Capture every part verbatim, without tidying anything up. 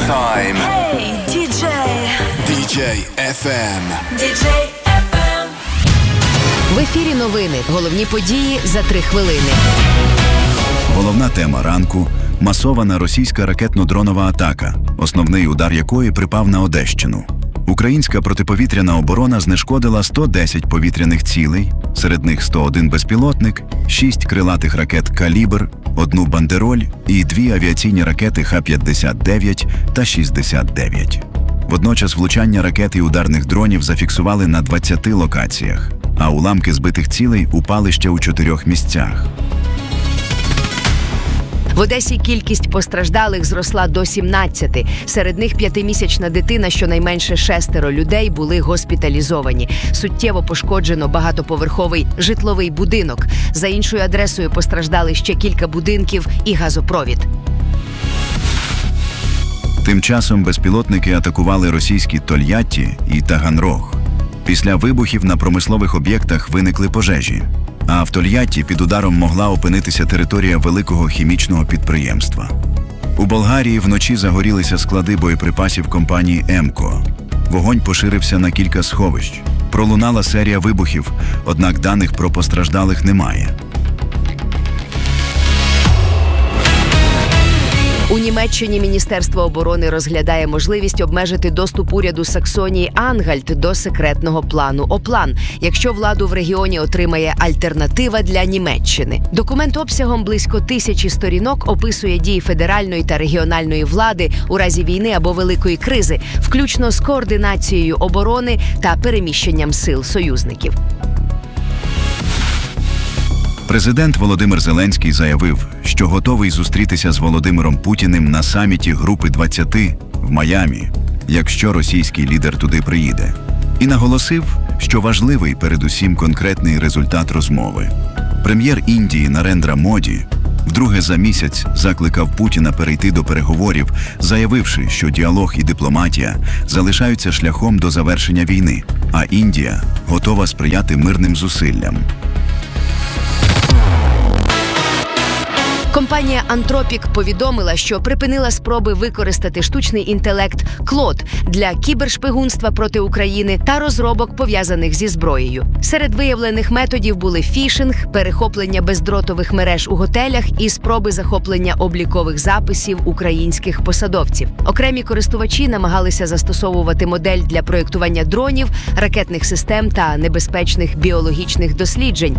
Time. Hey, ді джей. ді джей еф ем. ді джей еф ем. В ефірі новини. Головні події за три хвилини. Головна тема ранку – масована російська ракетно-дронова атака, основний удар якої припав на Одещину. Українська протиповітряна оборона знешкодила сто десять повітряних цілей, серед них сто один безпілотник, шість крилатих ракет «Калібр», одну «Бандероль» і дві авіаційні ракети Х п'ятдесят дев'ять та шістдесят дев'ять. Водночас влучання ракет і ударних дронів зафіксували на двадцяти локаціях, а уламки збитих цілей упали ще у чотирьох місцях. В Одесі кількість постраждалих зросла до сімнадцяти. Серед них п'ятимісячна дитина, щонайменше шестеро людей були госпіталізовані. Суттєво пошкоджено багатоповерховий житловий будинок. За іншою адресою постраждали ще кілька будинків і газопровід. Тим часом безпілотники атакували російські Тольятті і Таганрог. Після вибухів на промислових об'єктах виникли пожежі. А в Тольятті під ударом могла опинитися територія великого хімічного підприємства. У Болгарії вночі загорілися склади боєприпасів компанії «Емко». Вогонь поширився на кілька сховищ. Пролунала серія вибухів, однак даних про постраждалих немає. У Німеччині Міністерство оборони розглядає можливість обмежити доступ уряду Саксонії-Ангальт до секретного плану «Оплан», якщо владу в регіоні отримає альтернатива для Німеччини. Документ обсягом близько тисячі сторінок описує дії федеральної та регіональної влади у разі війни або великої кризи, включно з координацією оборони та переміщенням сил союзників. Президент Володимир Зеленський заявив, що готовий зустрітися з Володимиром Путіним на саміті Групи двадцяти в Майамі, якщо російський лідер туди приїде. І наголосив, що важливий передусім конкретний результат розмови. Прем'єр Індії Нарендра Моді вдруге за місяць закликав Путіна перейти до переговорів, заявивши, що діалог і дипломатія залишаються шляхом до завершення війни, а Індія готова сприяти мирним зусиллям. Компанія Антропік повідомила, що припинила спроби використати штучний інтелект Клод для кібершпигунства проти України та розробок, пов'язаних зі зброєю. Серед виявлених методів були фішинг, перехоплення бездротових мереж у готелях і спроби захоплення облікових записів українських посадовців. Окремі користувачі намагалися застосовувати модель для проєктування дронів, ракетних систем та небезпечних біологічних досліджень.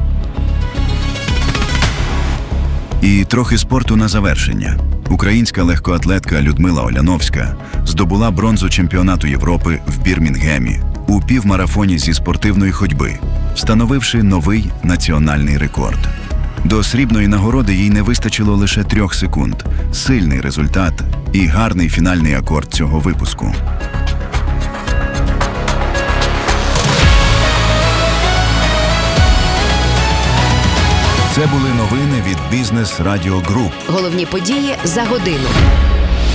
І трохи спорту на завершення. Українська легкоатлетка Людмила Оляновська здобула бронзу чемпіонату Європи в Бірмінгемі у півмарафоні зі спортивної ходьби, встановивши новий національний рекорд. До срібної нагороди їй не вистачило лише трьох секунд. Сильний результат і гарний фінальний акорд цього випуску. Це були новини від Бізнес Радіо Груп. Головні події за годину.